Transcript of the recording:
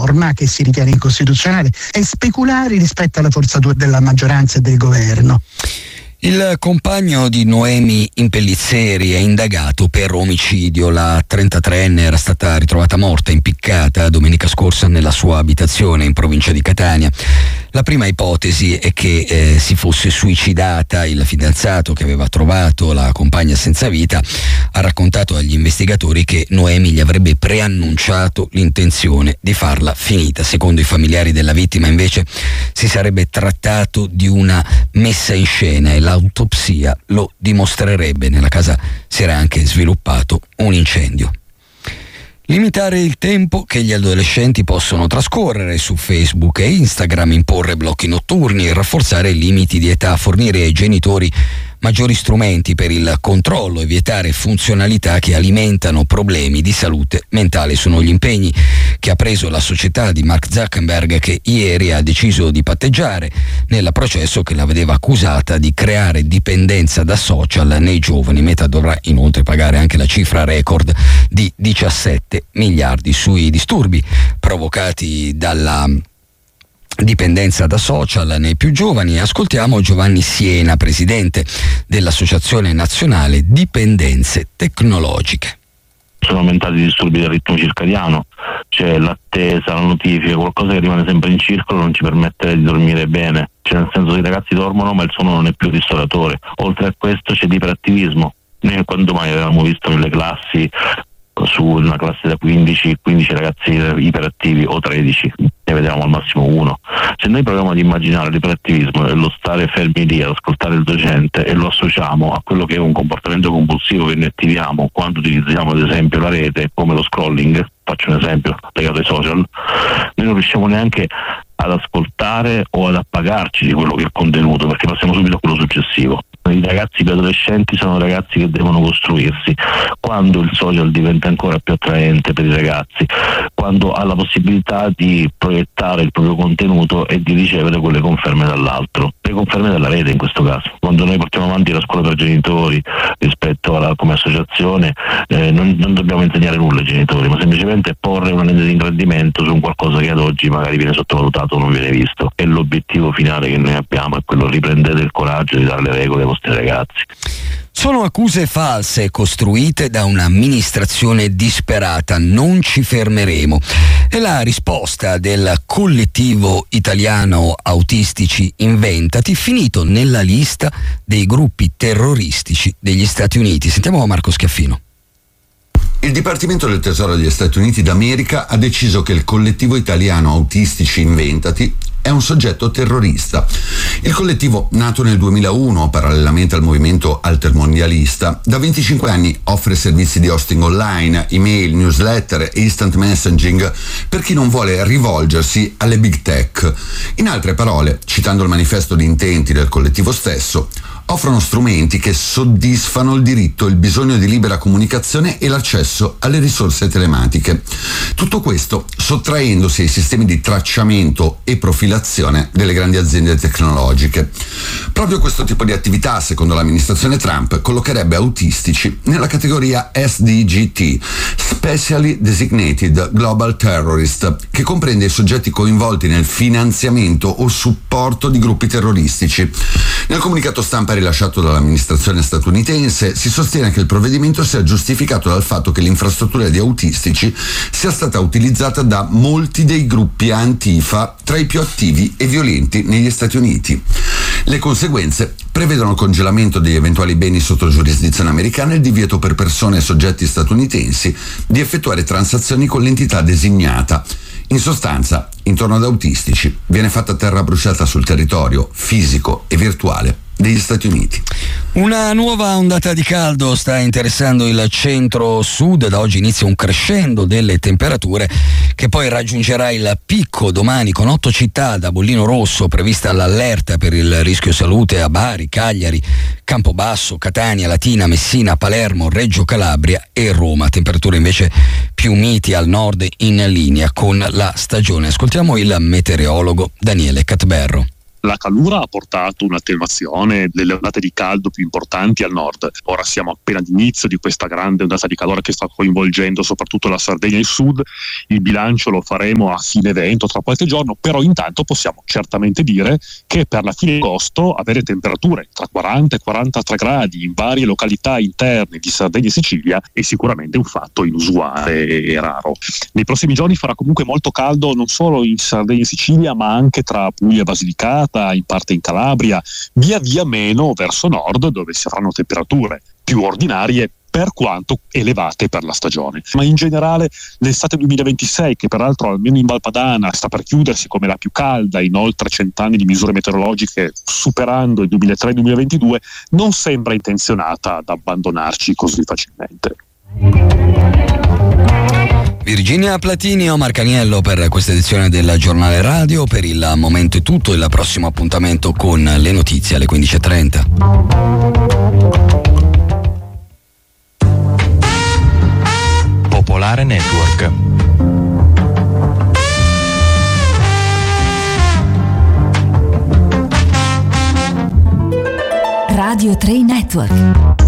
norma che si ritiene incostituzionale e speculare rispetto alla forzatura della maggioranza e del governo. Il compagno di Noemi Impellizzeri è indagato per omicidio. La 33enne era stata ritrovata morta, impiccata domenica scorsa nella sua abitazione in provincia di Catania. La prima ipotesi è che si fosse suicidata. Il fidanzato che aveva trovato la compagna senza vita ha raccontato agli investigatori che Noemi gli avrebbe preannunciato l'intenzione di farla finita. Secondo i familiari della vittima invece si sarebbe trattato di una messa in scena e l'autopsia lo dimostrerebbe. Nella casa si era anche sviluppato un incendio. Limitare il tempo che gli adolescenti possono trascorrere su Facebook e Instagram, imporre blocchi notturni, rafforzare i limiti di età, fornire ai genitori maggiori strumenti per il controllo e vietare funzionalità che alimentano problemi di salute mentale. Sono gli impegni che ha preso la società di Mark Zuckerberg, che ieri ha deciso di patteggiare nel processo che la vedeva accusata di creare dipendenza da social nei giovani. Meta dovrà inoltre pagare anche la cifra record di 17 miliardi sui disturbi provocati dalla dipendenza da social nei più giovani. Ascoltiamo Giovanni Siena, presidente dell'Associazione Nazionale Dipendenze Tecnologiche. Sono aumentati i disturbi del ritmo circadiano, c'è l'attesa, la notifica, qualcosa che rimane sempre in circolo, non ci permette di dormire bene, cioè nel senso che i ragazzi dormono ma il sonno non è più ristoratore. Oltre a questo c'è l'iperattivismo. Noi quando mai avevamo visto nelle classi, su una classe da 15 ragazzi iperattivi o 13, ne vedevamo al massimo uno. Se noi proviamo ad immaginare l'iperattivismo e lo stare fermi lì ad ascoltare il docente e lo associamo a quello che è un comportamento compulsivo che ne attiviamo quando utilizziamo ad esempio la rete, come lo scrolling, faccio un esempio legato ai social, noi non riusciamo neanche ad ascoltare o ad appagarci di quello che è il contenuto, perché passiamo subito a quello successivo. I ragazzi più adolescenti sono ragazzi che devono costruirsi. Quando il social diventa ancora più attraente per i ragazzi, quando ha la possibilità di proiettare il proprio contenuto e di ricevere quelle conferme dall'altro, le conferme dalla rete in questo caso. Quando noi portiamo avanti la scuola per genitori rispetto alla come associazione, non dobbiamo insegnare nulla ai genitori, ma semplicemente porre una lente di ingrandimento su un qualcosa che ad oggi magari viene sottovalutato o non viene visto. E l'obiettivo finale che noi abbiamo è quello: riprendete il coraggio di dare le regole ai vostri ragazzi. Sono accuse false costruite da un'amministrazione disperata, non ci fermeremo. È la risposta del collettivo italiano Autistici Inventati, finito nella lista dei gruppi terroristici degli Stati Uniti. Sentiamo Marco Schiaffino. Il Dipartimento del Tesoro degli Stati Uniti d'America ha deciso che il collettivo italiano Autistici Inventati è un soggetto terrorista. Il collettivo, nato nel 2001 parallelamente al movimento altermondialista, da 25 anni offre servizi di hosting online, email, newsletter e instant messaging per chi non vuole rivolgersi alle big tech. In altre parole, citando il manifesto di intenti del collettivo stesso, offrono strumenti che soddisfano il diritto, il bisogno di libera comunicazione e l'accesso alle risorse telematiche. Tutto questo sottraendosi ai sistemi di tracciamento e profilazione delle grandi aziende tecnologiche. Proprio questo tipo di attività, secondo l'amministrazione Trump, collocherebbe autistici nella categoria SDGT, Specially Designated Global Terrorist, che comprende i soggetti coinvolti nel finanziamento o supporto di gruppi terroristici. Nel comunicato stampa rilasciato dall'amministrazione statunitense si sostiene che il provvedimento sia giustificato dal fatto che l'infrastruttura di autistici sia stata utilizzata da molti dei gruppi Antifa tra i più attivi e violenti negli Stati Uniti. Le conseguenze prevedono il congelamento degli eventuali beni sotto giurisdizione americana e il divieto per persone e soggetti statunitensi di effettuare transazioni con l'entità designata. In sostanza, intorno ad autistici viene fatta terra bruciata sul territorio fisico e virtuale degli Stati Uniti. Una nuova ondata di caldo sta interessando il centro-sud. Da oggi inizia un crescendo delle temperature che poi raggiungerà il picco domani, con 8 città da bollino rosso prevista l'allerta per il rischio salute a Bari, Cagliari, Campobasso, Catania, Latina, Messina, Palermo, Reggio Calabria e Roma. Temperature invece più miti al nord, in linea con la stagione. Ascoltiamo il meteorologo Daniele Catberro. La calura ha portato un'attenuazione delle ondate di caldo più importanti al nord. Ora siamo appena all'inizio di questa grande ondata di calore che sta coinvolgendo soprattutto la Sardegna e il sud. Il bilancio lo faremo a fine evento tra qualche giorno, però intanto possiamo certamente dire che per la fine agosto avere temperature tra 40 e 43 gradi in varie località interne di Sardegna e Sicilia è sicuramente un fatto inusuale e raro. Nei prossimi giorni farà comunque molto caldo non solo in Sardegna e Sicilia, ma anche tra Puglia e Basilicata, in parte in Calabria, via via meno verso nord, dove si avranno temperature più ordinarie per quanto elevate per la stagione. Ma in generale l'estate 2026, che peraltro almeno in Valpadana sta per chiudersi come la più calda in oltre 100 anni di misure meteorologiche, superando il 2003-2022, non sembra intenzionata ad abbandonarci così facilmente. Virginia Platini e Omar Caniello per questa edizione del Giornale Radio. Per il momento è tutto, il prossimo appuntamento con le notizie alle 15:30. Popolare Network. Radio 3 Network.